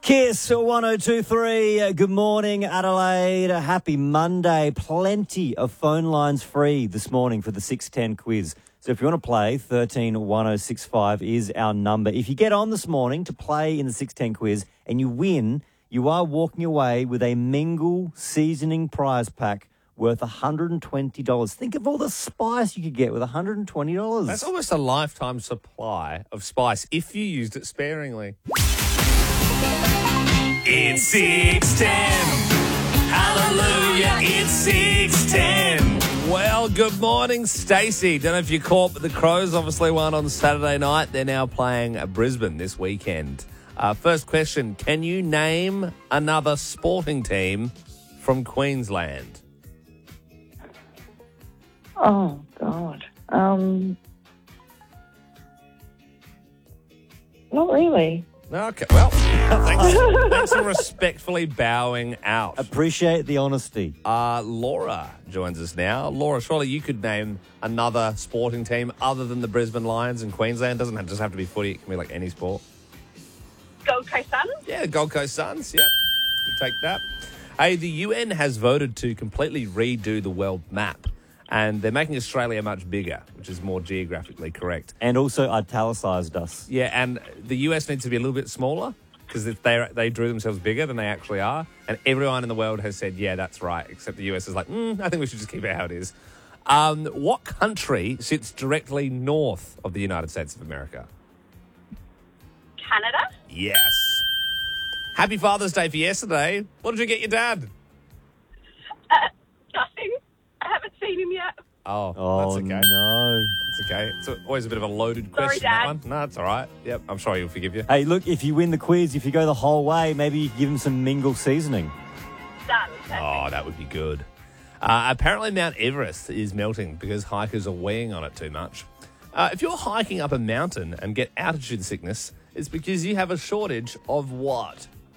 Kiss 1023. Good morning, Adelaide. Happy Monday. Plenty of phone lines free this morning for the 610 quiz. So if you want to play, 131065 is our number. If you get on this morning to play in the 610 quiz and you win, you are walking away with a Mingle seasoning prize pack worth $120. Think of all the spice you could get with $120. That's almost a lifetime supply of spice if you used it sparingly. It's 610. Hallelujah, it's 610. Well, good morning, Stacey. Don't know if you caught, but the Crows obviously won on Saturday night. They're now playing Brisbane this weekend. First question, can you name another sporting team from Queensland? Oh, God. Not really. Okay, well, thanks for respectfully bowing out. Appreciate the honesty. Laura joins us now. Laura, surely you could name another sporting team other than the Brisbane Lions in Queensland. Doesn't just have to be footy. It can be like any sport. Gold Coast Suns? Yeah, Gold Coast Suns. Yep, we'll take that. Hey, the UN has voted to completely redo the world map. And they're making Australia much bigger, which is more geographically correct. And also italicised us. Yeah, and the US needs to be a little bit smaller because if they drew themselves bigger than they actually are. And everyone in the world has said, yeah, that's right, except the US is like, I think we should just keep it how it is. What country sits directly north of the United States of America? Canada? Yes. Happy Father's Day for yesterday. What did you get your dad? Nothing. I haven't seen him yet. Oh, Oh, that's okay. no. It's okay. It's always a bit of a loaded Sorry, question, Dad. that one. No, it's all right. Yep, I'm sure he'll forgive you. Hey, look, if you win the quiz, if you go the whole way, maybe you can give him some Mingle seasoning. Done. Perfect. Oh, that would be good. Apparently, Mount Everest is melting because hikers are weighing on it too much. If you're hiking up a mountain and get altitude sickness, it's because you have a shortage of what?